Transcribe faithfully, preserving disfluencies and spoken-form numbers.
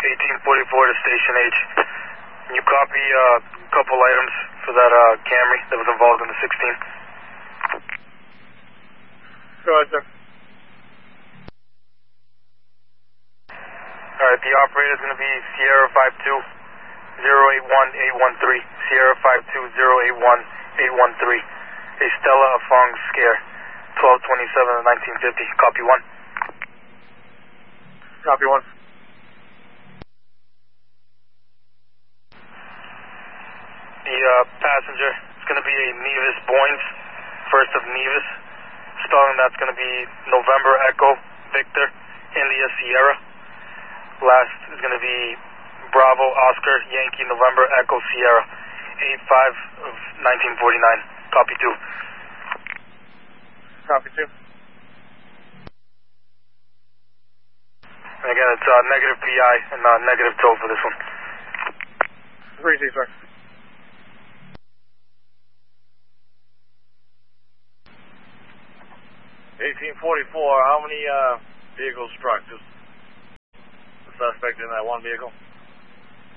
eighteen forty-four to Station H. Can you copy uh, a couple items for that uh, Camry that was involved in the sixteen? Go ahead, sir. Alright, the operator is going to be Sierra five two zero eight one eight one three. Sierra five two zero eight one eight one three. A Stella Afong Scare, twelve twenty-seven of nineteen fifty. Copy one. Copy one. The uh, passenger is going to be a Nevis Boynes, first of Nevis. Spelling that's going to be November Echo Victor India Sierra. Last is going to be Bravo Oscar Yankee November Echo Sierra, eight five of nineteen forty-nine. Copy two. Copy two. And again, it's uh, negative P I and uh, negative tow for this one. Appreciate, sir. eighteen forty-four, how many uh, vehicles struck? Just the suspect in that one vehicle?